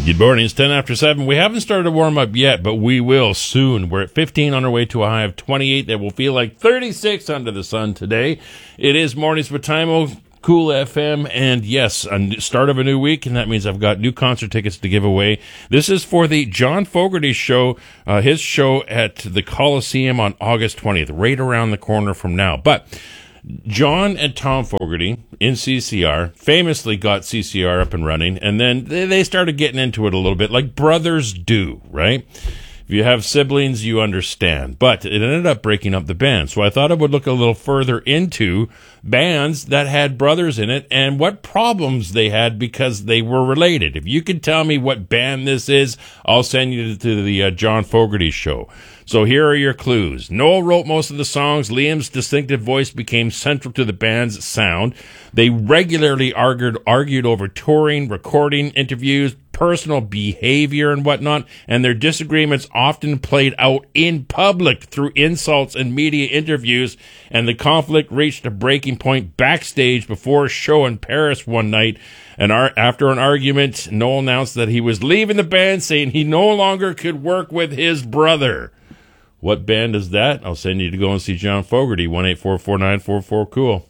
Good morning. It's 10 after 7. We haven't started to warm up yet, but we will soon. We're at 15 on our way to a high of 28 that will feel like 36 under the sun today. It is Mornings with Timo, Cool FM, and yes, a start of a new week, and that means I've got new concert tickets to give away. This is for the John Fogerty show, his show at the Coliseum on August 20th, right around the corner from now. But John and Tom Fogerty in CCR famously got CCR up and running, and then they started getting into it a little bit, like brothers do, right? If you have siblings, you understand. But it ended up breaking up the band. So I thought I would look a little further into bands that had brothers in it and what problems they had because they were related. If you could tell me what band this is, I'll send you to the John Fogerty show. So here are your clues. Noel wrote most of the songs. Liam's distinctive voice became central to the band's sound. They regularly argued over touring, recording, interviews, personal behavior and whatnot, and their disagreements often played out in public through insults and media interviews, and the conflict reached a breaking point backstage before a show in Paris one night. And after an argument, Noel announced that he was leaving the band, saying he no longer could work with his brother. What band is that? I'll send you to go and see John Fogerty, 1-844-944-COOL.